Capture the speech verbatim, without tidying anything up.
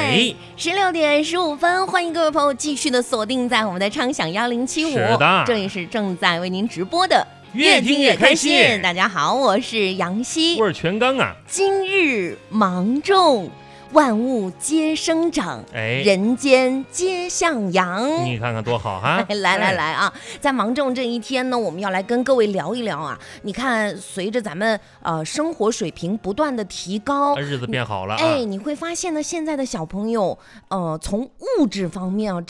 哎， 十六点十五分，欢迎各位朋友继续的锁定在我们的畅享幺零七五， 是的， 这里是正在为您直播的越听越开心。 大家好，我是杨希， 我是全刚啊。 今日芒种，万物皆生长， 哎， 人间皆向阳。 你看看多好哈！ 来来来啊，在芒种这一天呢，我们要来跟各位聊一聊啊。你看，随着咱们呃生活水平不断的提高， 日子变好了啊。 哎，你会发现呢，现在的小朋友呃从物质方面啊。